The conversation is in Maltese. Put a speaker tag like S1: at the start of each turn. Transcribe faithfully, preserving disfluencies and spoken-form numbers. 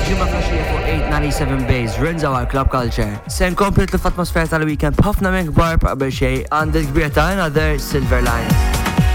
S1: ġimma flaxija fuq eight ninety-seven Base, rinżaw għal Club Culture. Sen komplet l-atmosfera tal-weekend b'ħafna minn kbar qabel xej għandek kbir ta' Another Silver Linings.